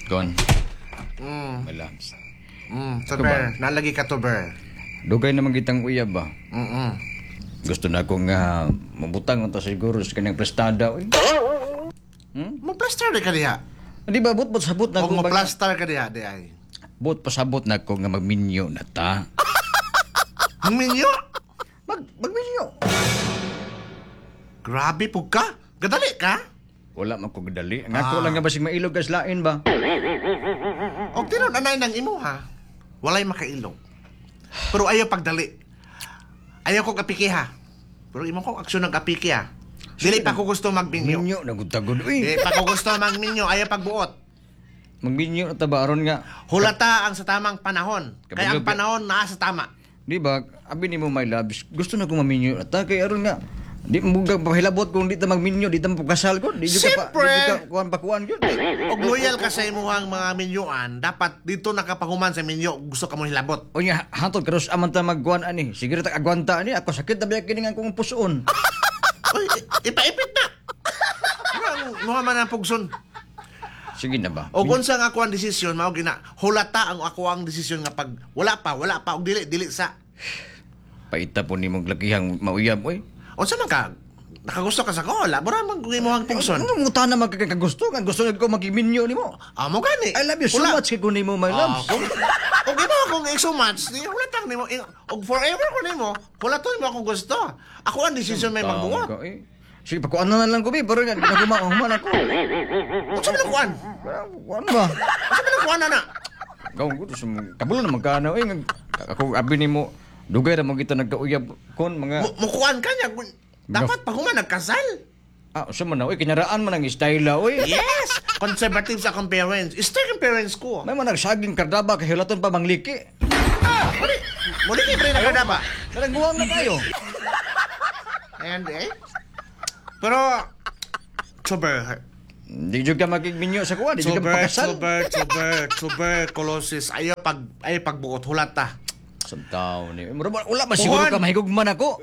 Kon, Mm. my loves. Tuber. Nalagi ka, Tuber. Dugay naman kitang uyab ba? Mm-mm. Gusto na akong mabutang ito siguro sa kanyang prestada. Uy. Mo-plaster ka diha. Di ba, but sabot na O ako. mo-plaster ka diha, di ay. But pasabot na ako nga magminyo na ta. Ang minyo? Magminyo. Grabe po ka. Gadali ka. Wala man ko gadali. Ang ako lang nga basig mailog kas lain ba? O tinon anay ng imo ha. Walay makailog. Pero ayaw pagdali. Ayaw ko kapiki ha. Pero imo ko aksyon ng kapiki ha. Dili pa ko gusto magminyo. Minyo na gutagod. Dili Uy, pa ko gusto magminyo. Ayaw pagbuot. magminyo na ta ba aron nga. Hulata ang sa tamang panahon. Kaya ang Kabilog- panahon naa sa tama. Di ba, abi ni mo my loves, gusto na ko maminyo na ta kay aron nga. Di mo pahilabot kung di ta magminyo, di ta magkasal ko. Di Siyempre! kuan pakuan yun. Og loyal ka sa imuhang mga minyuan, dapat dito nakapahuman sa minyo. Gusto ka mo hilabot. O nga, hantod karos aman ta magkuan ani. Sige ta agwanta ani, ako sakit na biya kini nga akong pusoon. Uy, ipaipit na. Muha man ang pugson. Sige na ba? O kung sa ako ang desisyon, mao gina, hulata ang ako ang desisyon nga pag wala pa, og dili sa. Paita po ni mong lakihang mauyab, oy. O sa man ka, nakagusto ka sa kola, mura man kung imo ang pugson. Ano mo na magkakagusto? Ang gusto ko magiminyo ni mo. Amo gani. I love you so much kay kunin mo, my loves. Og imo akong so much, di hulatang nimo, og forever ko nimo, hulaton mo akong gusto. Ako ang desisyon may magbuot. Ka, eh. Sige, pakuan na lang ko, be. Pero nga, nagumahuman ako. O sa man Kuan ba? Sa man na. Gawin ko, kabulo na magkano. Eh, ako, abi ni mo, dugay na mo kita nagkauyab kon, mga... Mukuan ka niya. Dapat pa human nagkasal. Sa man na, oy, kinaraan man ang style, oy. Yes! Conservative sa akong parents. Strict ang parents ko. May man nagsaging kardaba, kahilaton pa mangliki. Muli kayo rin na ba? Nagbuwang na tayo. And pero, Tuber, Di jud ka magigminyo sa kuha, di jud ka pakasal. tuberculosis. Ayaw pagbuot, hulata. Sa tao ni. Wala ba siguro ka mahigugman ako?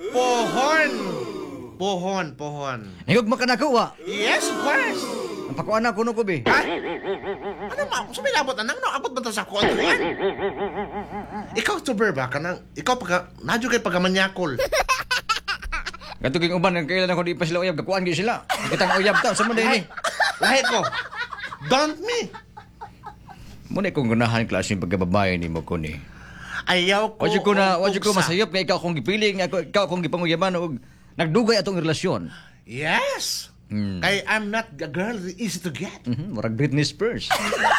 Pohon. Higugman ka na ako, wa? Yes, of course. Ang pakuan na kuno ko, be. Ha? Ano ba? Sumilabot na nang abot ba ito sa kuwan? Ikaw, Tuber ba? Ikaw, nadyo kay pagkamanyakol. Gato king uban ang kailan ako di pa sila uyab, gakuan gyud sila. Kitang uyab ta sa man ni. Lahi ko. Don't me. Muna kung ganahan klase ng pagkababae ni mo ko ni. Ayaw ko. Wajud ko masayop kay ikaw akong gipili nga ikaw akong gipanguyaban og nagdugay atong relasyon. Yes. Kay I'm not a girl easy to get. Murag Britney Spears.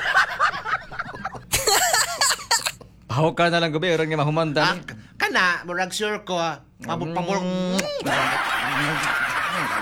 Pahaw ka na lang gabi, orang nga mahumanda ni. Kana, murag sure ko, pamurag.